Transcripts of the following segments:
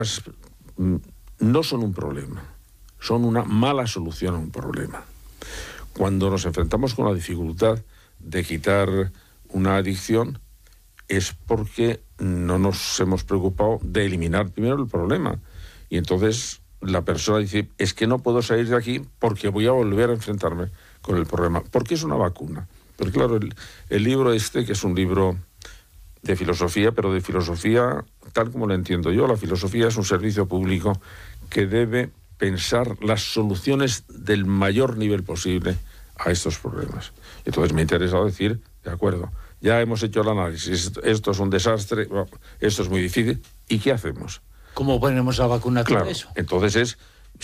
no son un problema, son una mala solución a un problema. Cuando nos enfrentamos con la dificultad de quitar una adicción, es porque no nos hemos preocupado de eliminar primero el problema. Y entonces la persona dice, es que no puedo salir de aquí porque voy a volver a enfrentarme con el problema. ¿Por qué es una vacuna? Porque claro, el libro este, que es un libro de filosofía, pero de filosofía tal como lo entiendo yo, la filosofía es un servicio público que debe pensar las soluciones del mayor nivel posible a estos problemas. Entonces me ha interesado decir, de acuerdo, ya hemos hecho el análisis, esto es un desastre, esto es muy difícil, ¿y qué hacemos? ¿Cómo ponemos la vacuna con eso? Entonces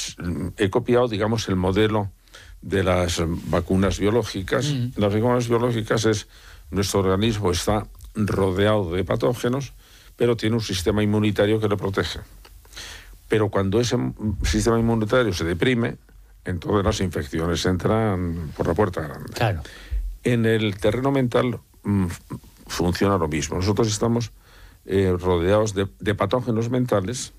he copiado, digamos, el modelo de las vacunas biológicas. Las vacunas biológicas es, nuestro organismo está rodeado de patógenos, pero tiene un sistema inmunitario que lo protege. Pero cuando ese sistema inmunitario se deprime, entonces las infecciones entran por la puerta grande. Claro. En el terreno mental funciona lo mismo. Nosotros estamos rodeados de patógenos mentales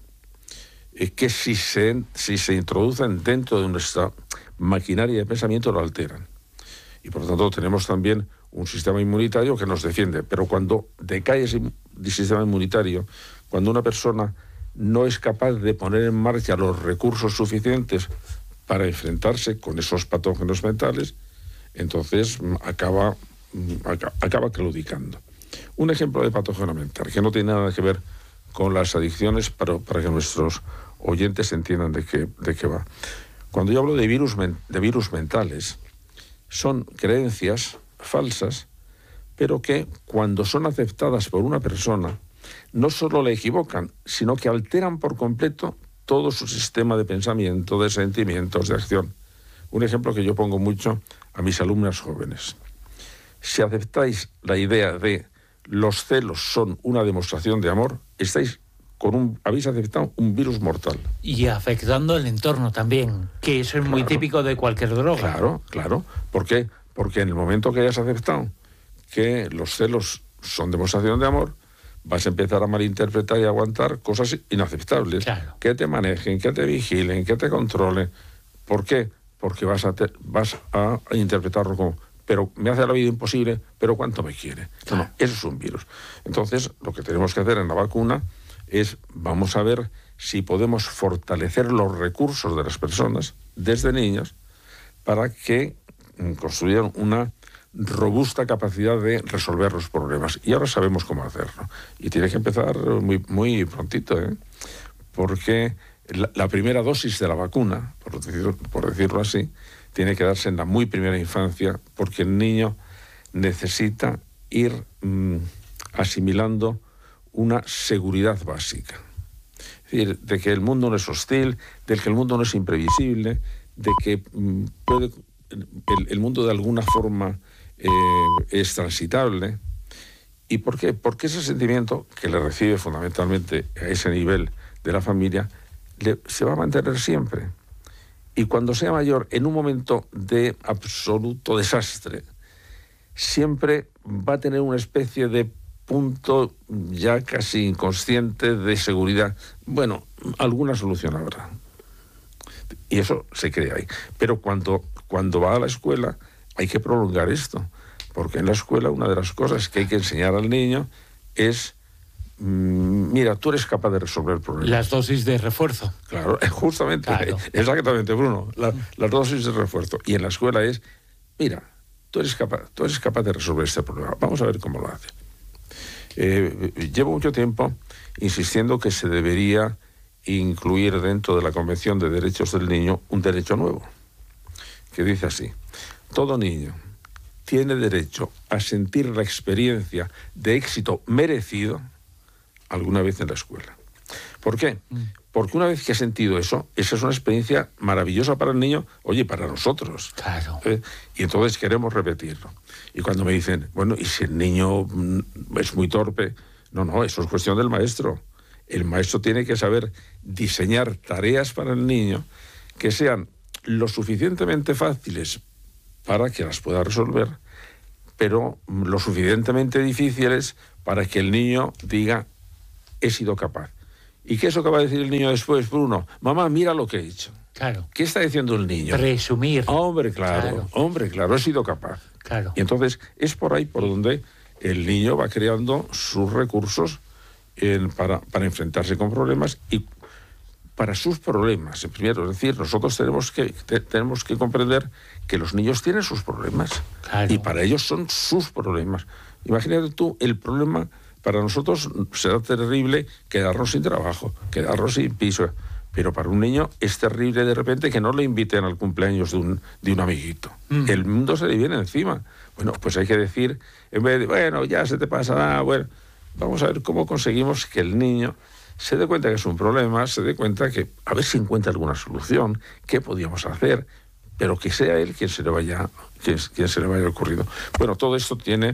que si se introducen dentro de nuestra maquinaria de pensamiento lo alteran. Y por lo tanto tenemos también un sistema inmunitario que nos defiende. Pero cuando decae ese sistema inmunitario, cuando una persona no es capaz de poner en marcha los recursos suficientes para enfrentarse con esos patógenos mentales, entonces acaba claudicando. Un ejemplo de patógeno mental, que no tiene nada que ver con las adicciones, para que nuestros oyentes entiendan de qué va. Cuando yo hablo de virus mentales, son creencias falsas, pero que cuando son aceptadas por una persona, no solo le equivocan, sino que alteran por completo todo su sistema de pensamiento, de sentimientos, de acción. Un ejemplo que yo pongo mucho a mis alumnas jóvenes. Si aceptáis la idea de los celos son una demostración de amor, habéis aceptado un virus mortal. Y afectando el entorno también, que eso es muy típico de cualquier droga. Claro. ¿Por qué? Porque en el momento que hayas aceptado que los celos son demostración de amor, vas a empezar a malinterpretar y a aguantar cosas inaceptables. Claro. Que te manejen, que te vigilen, que te controlen. ¿Por qué? Porque vas a interpretarlo como, pero me hace la vida imposible, pero ¿cuánto me quiere? Claro. No, eso es un virus. Entonces, lo que tenemos que hacer en la vacuna es, vamos a ver si podemos fortalecer los recursos de las personas desde niños para que construyan una robusta capacidad de resolver los problemas. Y ahora sabemos cómo hacerlo. Y tiene que empezar muy, muy prontito, porque la primera dosis de la vacuna, por decirlo así, tiene que darse en la muy primera infancia, porque el niño necesita ir asimilando una seguridad básica. Es decir, de que el mundo no es hostil, de que el mundo no es imprevisible, de que el mundo de alguna forma es transitable. ¿Y por qué? Porque ese sentimiento que le recibe fundamentalmente a ese nivel de la familia se va a mantener siempre. Y cuando sea mayor, en un momento de absoluto desastre, siempre va a tener una especie de punto ya casi inconsciente de seguridad. Bueno, alguna solución habrá. Y eso se crea ahí. Pero cuando va a la escuela hay que prolongar esto, porque en la escuela una de las cosas que hay que enseñar al niño es, mira, tú eres capaz de resolver el problema. Las dosis de refuerzo. Claro, justamente, claro. Exactamente, Bruno, las dosis de refuerzo. Y en la escuela es, mira, tú eres capaz de resolver este problema, vamos a ver cómo lo haces. Llevo mucho tiempo insistiendo que se debería incluir dentro de la Convención de Derechos del Niño un derecho nuevo, que dice así: todo niño tiene derecho a sentir la experiencia de éxito merecido alguna vez en la escuela. ¿Por qué? Porque una vez que ha sentido eso, esa es una experiencia maravillosa para el niño, oye, para nosotros. Claro. Y entonces queremos repetirlo. Y cuando me dicen, bueno, ¿y si el niño es muy torpe? No, eso es cuestión del maestro. El maestro tiene que saber diseñar tareas para el niño que sean lo suficientemente fáciles para que las pueda resolver, pero lo suficientemente difíciles para que el niño diga, he sido capaz. ¿Y qué es lo que va a decir el niño después, Bruno? Mamá, mira lo que he hecho. Claro. ¿Qué está diciendo el niño? Presumir. Hombre, claro, he sido capaz. Claro. Y entonces es por ahí por donde el niño va creando sus recursos para enfrentarse con problemas y para sus problemas. Primero, es decir, nosotros tenemos que comprender que los niños tienen sus problemas. Claro. Y para ellos son sus problemas. Imagínate tú, el problema para nosotros será terrible quedarnos sin trabajo, quedarnos sin piso. Pero para un niño es terrible de repente que no le inviten al cumpleaños de un amiguito. El mundo se le viene encima. Bueno, pues hay que decir, en vez de, bueno, ya se te pasará, bueno, vamos a ver cómo conseguimos que el niño se dé cuenta que es un problema, se dé cuenta que a ver si encuentra alguna solución, qué podíamos hacer, pero que sea él quien se le vaya ocurrido. Bueno, todo esto tiene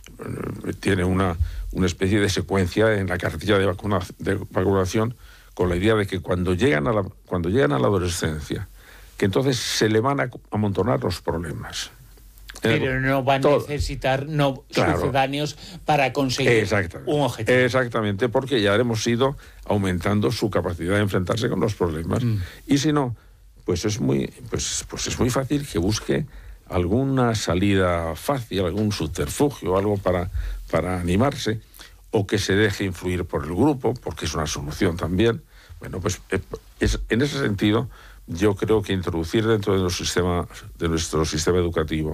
una especie de secuencia en la cartilla de vacunación, con la idea de que cuando llegan a la adolescencia, que entonces se le van a amontonar los problemas. Pero no van a necesitar sucedáneos para conseguir un objetivo. Exactamente, porque ya hemos ido aumentando su capacidad de enfrentarse con los problemas. Y si no, pues es muy fácil que busque alguna salida fácil, algún subterfugio, algo para animarse, o que se deje influir por el grupo, porque es una solución también. Bueno, pues en ese sentido, yo creo que introducir dentro de nuestro sistema educativo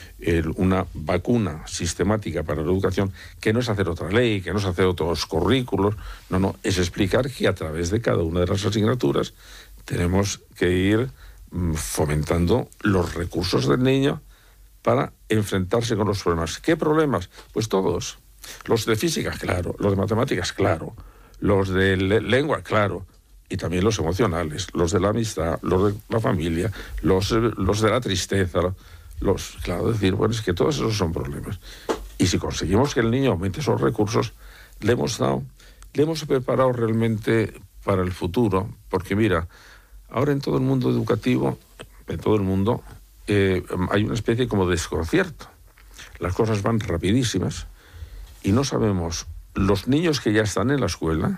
una vacuna sistemática para la educación, que no es hacer otra ley, que no es hacer otros currículos, no, es explicar que a través de cada una de las asignaturas tenemos que ir fomentando los recursos del niño para enfrentarse con los problemas. ¿Qué problemas? Pues todos. Los de física, claro. Los de matemáticas, claro. Los de lengua, claro. Y también los emocionales, los de la amistad, los de la familia, los de la tristeza. Claro, decir, bueno, es que todos esos son problemas. Y si conseguimos que el niño aumente esos recursos, le hemos preparado realmente para el futuro. Porque mira, ahora en todo el mundo educativo, en todo el mundo, hay una especie como de desconcierto. Las cosas van rapidísimas y no sabemos, los niños que ya están en la escuela,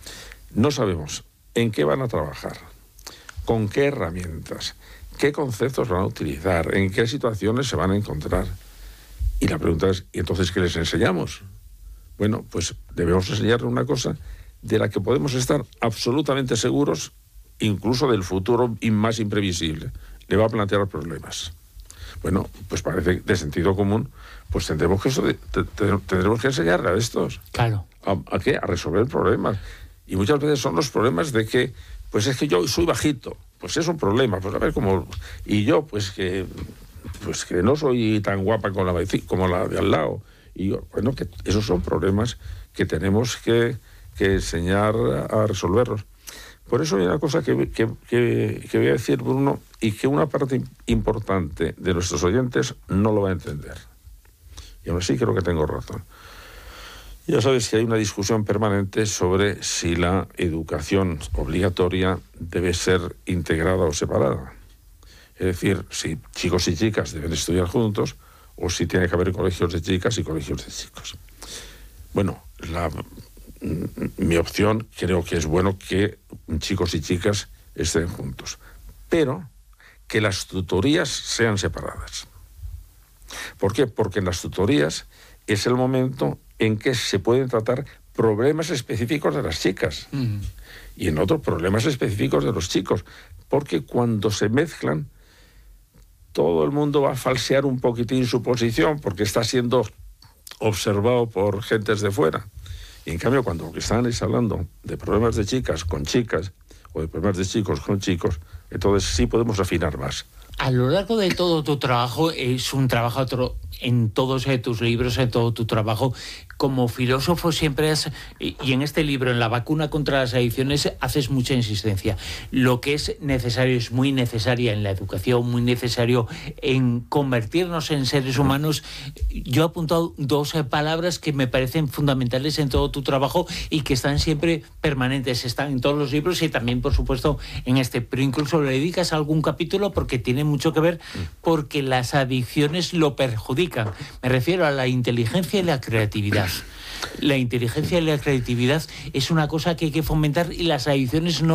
no sabemos en qué van a trabajar, con qué herramientas, qué conceptos van a utilizar, en qué situaciones se van a encontrar. Y la pregunta es, ¿y entonces qué les enseñamos? Bueno, pues debemos enseñarle una cosa de la que podemos estar absolutamente seguros, incluso del futuro más imprevisible. Le va a plantear problemas. Bueno, pues parece de sentido común, pues tendremos que enseñarle a estos. Claro. ¿A qué? A resolver problemas. Y muchas veces son los problemas de que, pues es que yo soy bajito, pues es un problema, pues a ver cómo... Y yo, pues que no soy tan guapa como la de al lado. Y bueno, que esos son problemas que tenemos que enseñar a resolverlos. Por eso hay una cosa que voy a decir, Bruno, y que una parte importante de nuestros oyentes no lo va a entender. Y aún así creo que tengo razón. Ya sabes que hay una discusión permanente sobre si la educación obligatoria debe ser integrada o separada. Es decir, si chicos y chicas deben estudiar juntos o si tiene que haber colegios de chicas y colegios de chicos. Bueno, mi opción creo que es bueno que chicos y chicas estén juntos, pero que las tutorías sean separadas. ¿Por qué? Porque en las tutorías es el momento en que se pueden tratar problemas específicos de las chicas y en otros problemas específicos de los chicos, porque cuando se mezclan todo el mundo va a falsear un poquitín su posición porque está siendo observado por gentes de fuera. Y en cambio, cuando lo que están es hablando de problemas de chicas con chicas o de problemas de chicos con chicos, entonces sí podemos afinar más. A lo largo de todo tu trabajo, es un trabajo en todos tus libros, en todo tu trabajo, como filósofo siempre y en este libro, en La vacuna contra las adicciones, haces mucha insistencia. Lo que es necesario, es muy necesaria en la educación, muy necesario en convertirnos en seres humanos. Yo he apuntado dos palabras que me parecen fundamentales en todo tu trabajo y que están siempre permanentes, están en todos los libros y también, por supuesto, en este. Pero incluso le dedicas a algún capítulo porque tiene mucho que ver, porque las adicciones lo perjudican. Me refiero a la inteligencia y la creatividad. La inteligencia y la creatividad es una cosa que hay que fomentar y las adicciones no